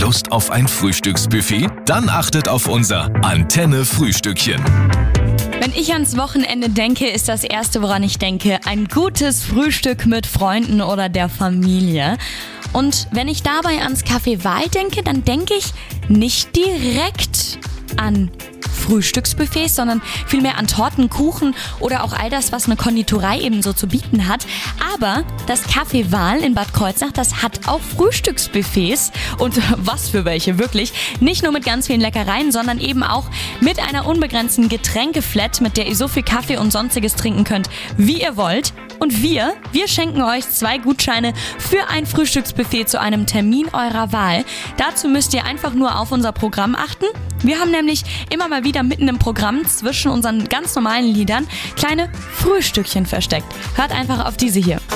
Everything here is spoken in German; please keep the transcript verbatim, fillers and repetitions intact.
Lust auf ein Frühstücksbuffet? Dann achtet auf unser Antenne-Frühstückchen. Wenn ich ans Wochenende denke, ist das Erste, woran ich denke, ein gutes Frühstück mit Freunden oder der Familie. Und wenn ich dabei ans Café Wahl denke, dann denke ich nicht direkt an Frühstücksbuffets, sondern vielmehr an Torten, Kuchen oder auch all das, was eine Konditorei eben so zu bieten hat. Aber das Café Wahl in Bad Kreuznach, das hat auch Frühstücksbuffets. Und was für welche, wirklich. Nicht nur mit ganz vielen Leckereien, sondern eben auch mit einer unbegrenzten Getränkeflat, mit der ihr so viel Kaffee und Sonstiges trinken könnt, wie ihr wollt. Und wir, wir schenken euch zwei Gutscheine für ein Frühstücksbuffet zu einem Termin eurer Wahl. Dazu müsst ihr einfach nur auf unser Programm achten. Wir haben nämlich immer mal wieder mitten im Programm zwischen unseren ganz normalen Liedern kleine Frühstückchen versteckt. Hört einfach auf diese hier.